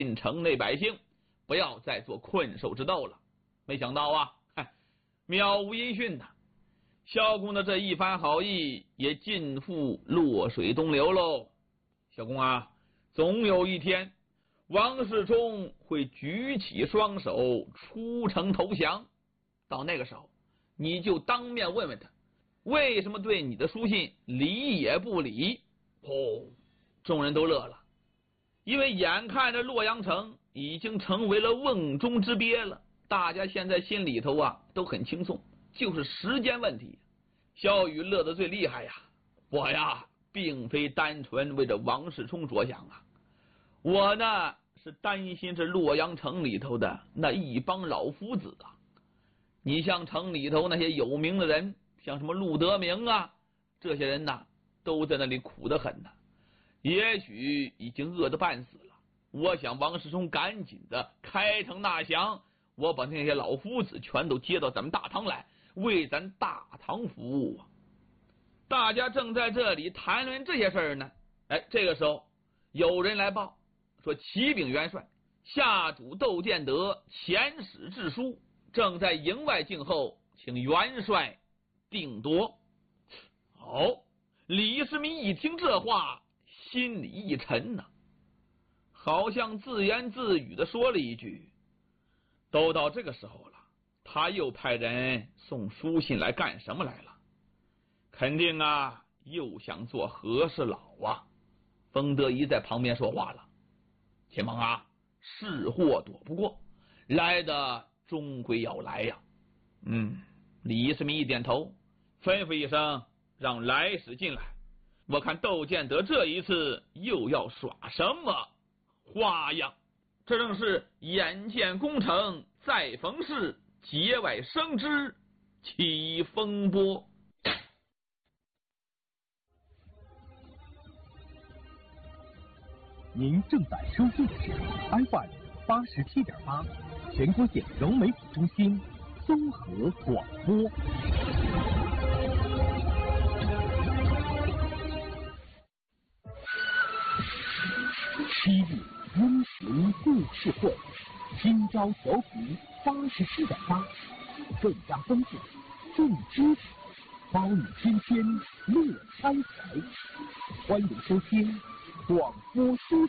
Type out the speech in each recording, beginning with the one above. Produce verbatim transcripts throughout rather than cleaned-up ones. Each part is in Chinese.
城内百姓不要再做困兽之斗了。没想到啊，嗨，渺无音讯呐！萧公的这一番好意也尽付落水东流喽。萧公啊，总有一天王世充会举起双手出城投降，到那个时候你就当面问问他，为什么对你的书信理也不理。哦，众人都乐了，因为眼看着洛阳城已经成为了瓮中之鳖了，大家现在心里头啊都很轻松，就是时间问题。萧雨乐得最厉害呀，我呀并非单纯为着王世充着想啊，我呢是担心这洛阳城里头的那一帮老夫子啊。你像城里头那些有名的人，像什么陆德明啊，这些人呐都在那里苦得很呐，也许已经饿得半死了。我想王世充赶紧的开城纳降，我把那些老夫子全都接到咱们大唐来，为咱大唐服务啊。大家正在这里谈论这些事儿呢，哎，这个时候有人来报说，启禀元帅，下主窦建德遣使致书，正在营外静候，请元帅定夺。好，李世民一听这话，心里一沉呐、啊，好像自言自语的说了一句，都到这个时候了，他又派人送书信来干什么来了？肯定啊又想做和事佬啊。封德仪在旁边说话了，秦王啊，是祸躲不过，来的终归要来呀。嗯，李世民一点头，吩咐一声让来使进来。我看窦建德这一次又要耍什么花样？这正是眼见攻城再逢事，节外生枝起风波。 您正在收听的是 F M 八十七点八，全国简融媒体中心综合广播。七日温情故事会，今朝调频八十七点八，更加丰富，更知识，包你天天乐开怀。欢迎收听广播书。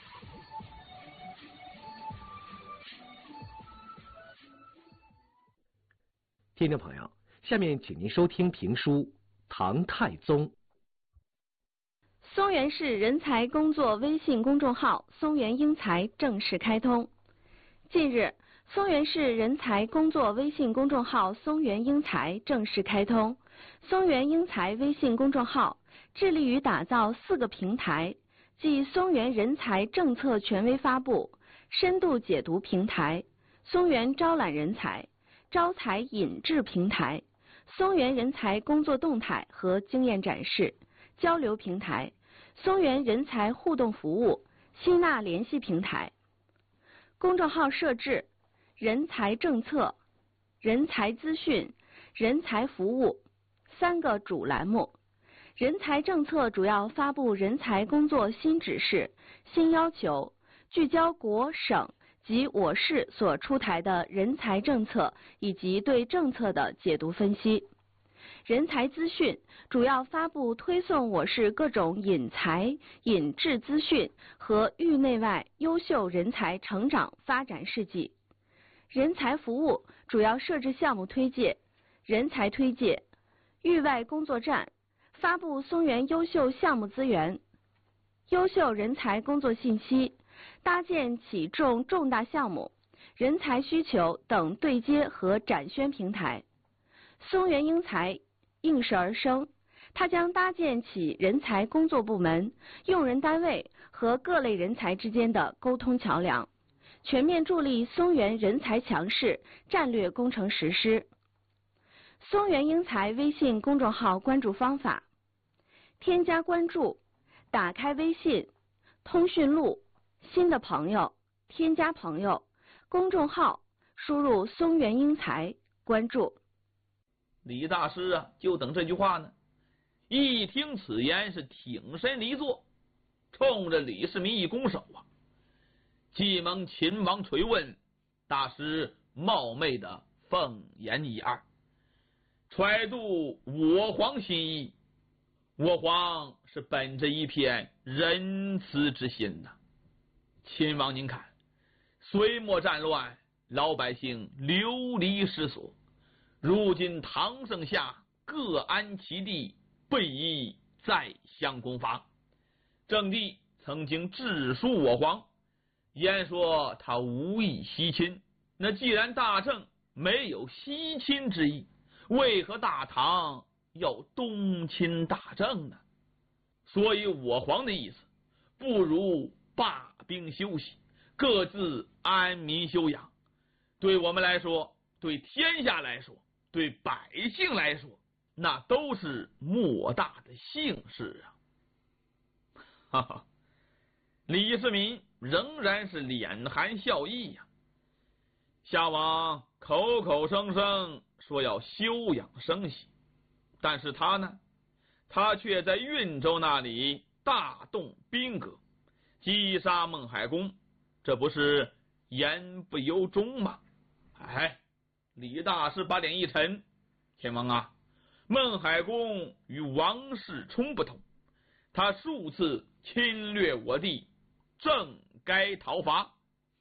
听众朋友，下面请您收听评书《唐太宗》。 松原市人才工作微信公众号松原英才正式开通。近日，松原市人才工作微信公众号松原英才正式开通。松原英才微信公众号致力于打造四个平台，即松原人才政策权威发布、深度解读平台、松原招揽人才、招才引智平台、松原人才工作动态和经验展示、交流平台、松原人才互动服务、吸纳联系平台。公众号设置人才政策、人才资讯、人才服务三个主栏目。人才政策主要发布人才工作新指示、新要求，聚焦国省及我市所出台的人才政策以及对政策的解读分析。人才资讯主要发布推送我市各种引才、引智资讯和域内外优秀人才成长发展事迹。人才服务主要设置项目推介、人才推介、域外工作站，发布松原优秀项目资源、优秀人才工作信息，搭建起重重大项目、人才需求等对接和展宣平台。松原英才应势而生，它将搭建起人才工作部门、用人单位和各类人才之间的沟通桥梁，全面助力松原人才强势战略工程实施。松原英才微信公众号关注方法：添加关注，打开微信通讯录，新的朋友，添加朋友，公众号输入松原英才，关注。 李大师啊，就等这句话呢。一听此言，是挺身离座，冲着李世民一拱手啊。 既蒙秦王垂问，大师冒昧的奉言一二，揣度我皇心意。我皇是本着一片仁慈之心呐。秦王您看，隋末战乱，老百姓流离失所，如今唐盛夏各安其地，备以再相攻伐。郑帝曾经致书我皇，言说他无意西侵。那既然大郑没有西侵之意，为何大唐要东侵大郑呢？所以我皇的意思，不如罢兵休息，各自安民休养。对我们来说，对天下来说，对百姓来说，那都是莫大的幸事啊！哈哈，李世民仍然是脸含笑意呀、啊。夏王口口声声说要休养生息，但是他呢，他却在运州那里大动兵革，击杀孟海公，这不是言不由衷吗？哎，李大师把脸一沉，天王啊，孟海公与王世充不同，他数次侵略我地，正该讨伐。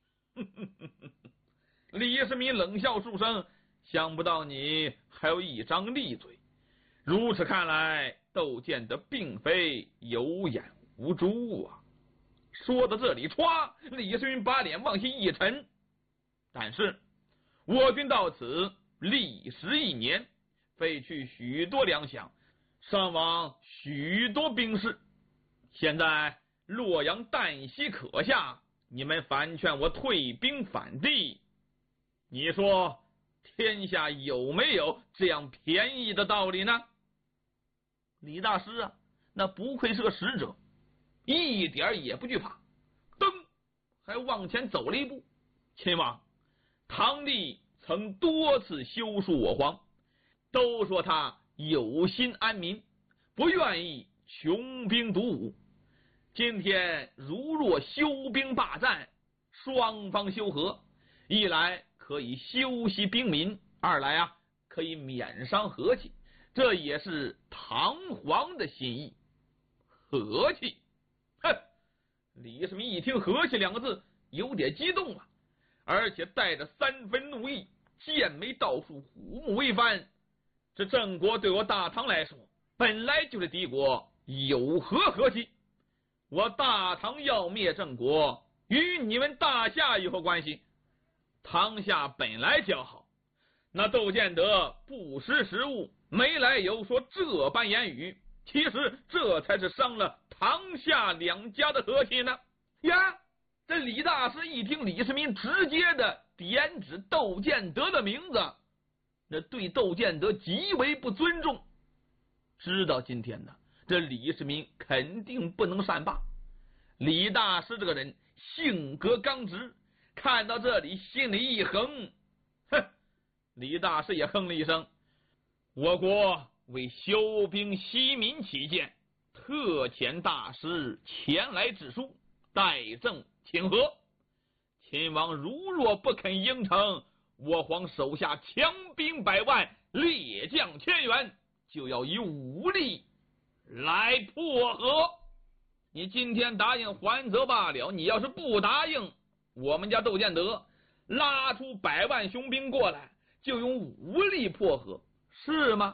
李世民冷笑数声，想不到你还有一张利嘴。如此看来，窦建德并非有眼无珠啊！说到这里，歘，李世民把脸往下一沉。但是我军到此历时一年，废去许多粮饷，伤亡许多兵士。现在洛阳旦夕可下，你们反劝我退兵反帝，你说天下有没有这样便宜的道理呢？李大师啊，那不愧是个使者，一点也不惧怕，噔，还往前走了一步。秦王，唐帝曾多次修述我皇，都说他有心安民，不愿意穷兵黩武。今天如若休兵罢战，双方修和，一来可以休息兵民，二来啊可以免伤和气，这也是唐皇的心意。和气，哼！李世民一听和气两个字，有点激动了，而且带着三分怒意，剑眉倒竖，虎目微翻。这郑国对我大唐来说，本来就是敌国，有何和气？我大唐要灭郑国，与你们大夏有何关系？唐夏本来较好，那窦建德不识时务，没来由说这般言语，其实这才是伤了唐夏两家的和气呢。呀，这李大师一听李世民直接的点指窦建德的名字，那对窦建德极为不尊重。知道今天呢，这李世民肯定不能善罢。李大师这个人性格刚直，看到这里心里一横，哼！李大师也哼了一声。我国为休兵息民起见，特遣大师前来致书，待朕请和。秦王如若不肯应承，我皇手下强兵百万，列将千员，就要以武力来破和。你今天答应还则罢了，你要是不答应，我们家窦建德拉出百万雄兵过来，就用武力破和，是吗？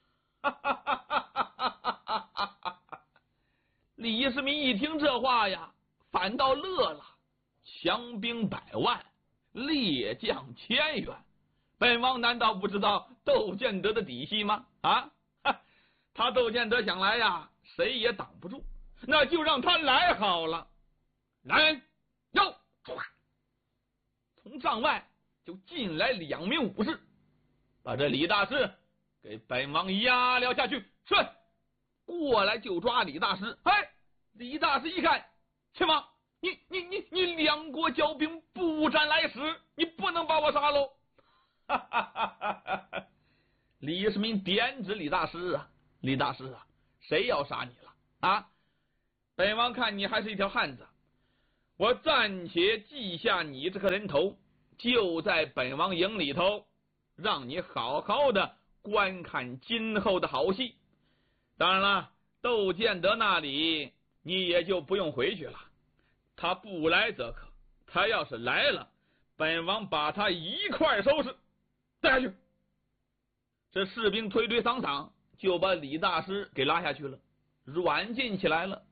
李世民一听这话呀，反倒乐了。强兵百万，列将千员，本王难道不知道窦建德的底细吗？啊，他窦建德想来呀，谁也挡不住，那就让他来好了。来人，哟，从帐外就进来两名武士，把这李大师给本王押了下去。是，过来就抓李大师。哎，李大师一看，秦王，你你你你两国交兵，不斩来使，你不能把我杀喽！哈哈哈哈哈！李世民点指李大师啊，李大师啊，谁要杀你了啊？本王看你还是一条汉子， 我暂且记下你这个人头，就在本王营里头，让你好好的观看今后的好戏。当然了，窦建德那里你也就不用回去了，他不来则可，他要是来了，本王把他一块收拾。带下去。这士兵推推搡搡，就把李大师给拉下去了，软禁起来了。